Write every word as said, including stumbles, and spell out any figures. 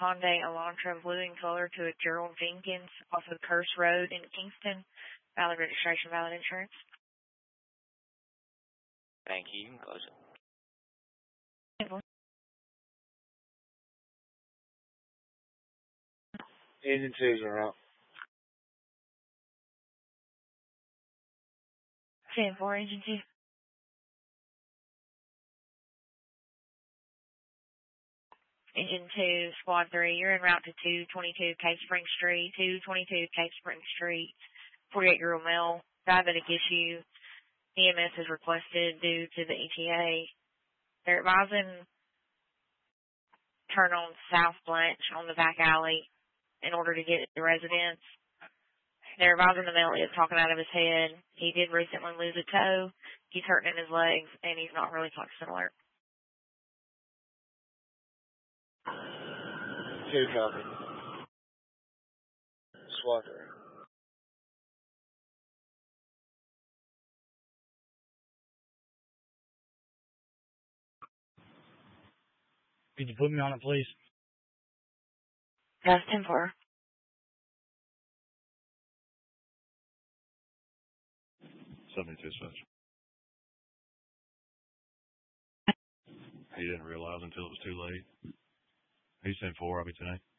Hyundai Elantra blue in color to a Gerald Jenkins off of Curse Road in Kingston. Valid registration, valid insurance. Thank you. You can close it. Engine twos are out. ten four, engine two. Engine two, squad three, you're en route to two twenty-two Cave Spring Street, two twenty-two Cave Spring Street, forty-eight-year-old male, diabetic issue. E M S is requested due to the E T A. They're advising turn on South Blanche on the back alley in order to get the residence. They're advising the male is talking out of his head. He did recently lose a toe. He's hurting in his legs, and he's not really flexion alert. Two copy. SWAT three. Could you put me on it, please? That's ten four. seventy-two, such. He didn't realize until it was too late. He's ten four, I'll be tonight.